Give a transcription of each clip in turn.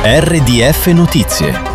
RDF Notizie.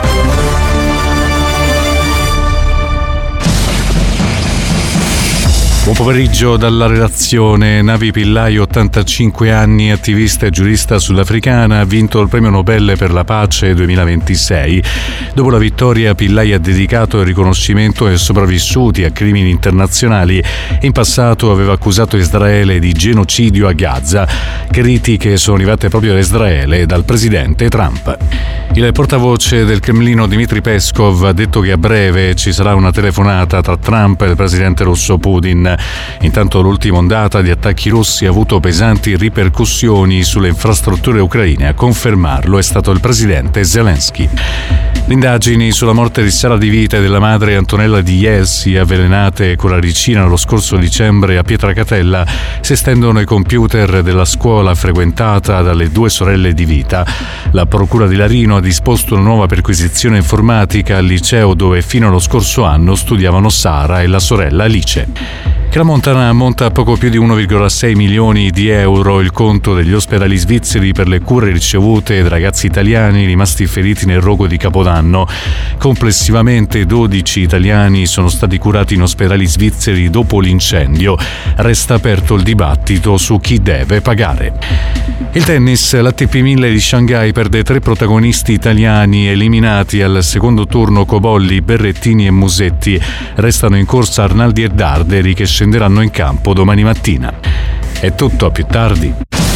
Buon pomeriggio dalla redazione. Navi Pillai, 85 anni, attivista e giurista sudafricana, ha vinto il premio Nobel per la pace 2026. Dopo la vittoria, Pillai ha dedicato il riconoscimento ai sopravvissuti a crimini internazionali e in passato aveva accusato Israele di genocidio a Gaza. Critiche sono arrivate proprio da Israele e dal presidente Trump. Il portavoce del Cremlino Dmitry Peskov ha detto che a breve ci sarà una telefonata tra Trump e il presidente russo Putin. Intanto l'ultima ondata di attacchi russi ha avuto pesanti ripercussioni sulle infrastrutture ucraine. A confermarlo è stato il presidente Zelensky. Le indagini sulla morte di Sara Di Vita e della madre Antonella Di Ielsi, avvelenate con la ricina lo scorso dicembre a Pietracatella, si estendono ai computer della scuola frequentata dalle due sorelle Di Vita. La procura di Larino ha disposto una nuova perquisizione informatica al liceo dove fino allo scorso anno studiavano Sara e la sorella Alice. Tramontana ammonta a poco più di 1,6 milioni di euro il conto degli ospedali svizzeri per le cure ricevute da ragazzi italiani rimasti feriti nel rogo di Capodanno. Complessivamente 12 italiani sono stati curati in ospedali svizzeri dopo l'incendio. Resta aperto il dibattito su chi deve pagare. Il tennis, l'ATP 1000 di Shanghai perde 3 protagonisti italiani eliminati al secondo turno: Cobolli, Berrettini e Musetti. Restano in corsa Arnaldi e Darderi, che scenderanno in campo domani mattina. È tutto, a più tardi.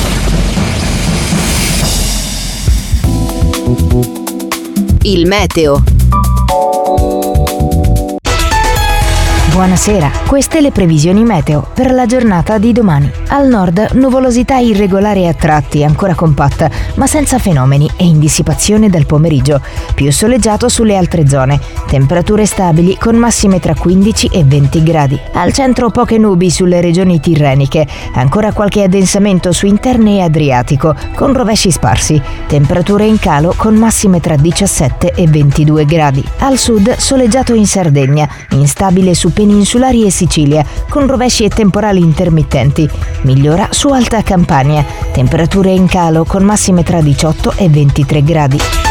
Il meteo. Buonasera, queste le previsioni meteo per la giornata di domani. Al nord nuvolosità irregolare a tratti, ancora compatta, ma senza fenomeni e in dissipazione dal pomeriggio. Più soleggiato sulle altre zone. Temperature stabili con massime tra 15 e 20 gradi. Al centro poche nubi sulle regioni tirreniche. Ancora qualche addensamento su interne e Adriatico, con rovesci sparsi. Temperature in calo con massime tra 17 e 22 gradi. Al sud soleggiato in Sardegna, instabile su peninsulari e Sicilia, con rovesci e temporali intermittenti. Migliora su Alta Campania. Temperature in calo con massime tra 18 e 23 gradi.